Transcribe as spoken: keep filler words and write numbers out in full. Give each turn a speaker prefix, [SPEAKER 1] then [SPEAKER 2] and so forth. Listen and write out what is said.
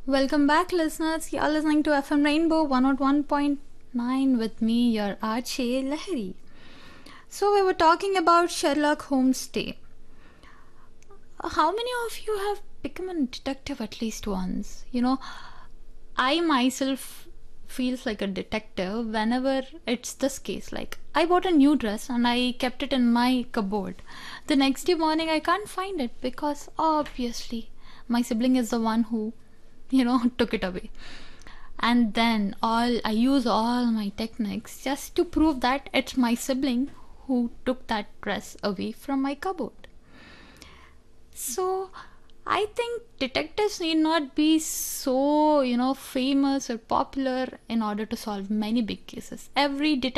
[SPEAKER 1] Welcome back, listeners. You're listening to F M Rainbow one oh one point nine with me, your Archie Lahiri. So, we were talking about Sherlock Holmes' Day. How many of you have become a detective at least once? You know, I myself feels like a detective whenever it's this case. Like, I bought a new dress and I kept it in my cupboard. The next day morning, I can't find it because obviously my sibling is the one who, you know, took it away. And then all I use all my techniques just to prove that it's my sibling who took that dress away from my cupboard. So I think detectives need not be so, you know, famous or popular in order to solve many big cases. Every detective